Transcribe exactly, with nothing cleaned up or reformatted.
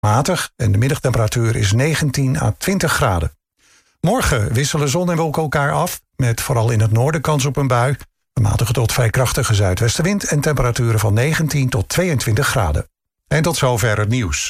matig en de middagtemperatuur is negentien à twintig graden. Morgen wisselen zon en wolken elkaar af, met vooral in het noorden kans op een bui. Een matige tot vrij krachtige zuidwestenwind en temperaturen van negentien tot tweeëntwintig graden. En tot zover het nieuws.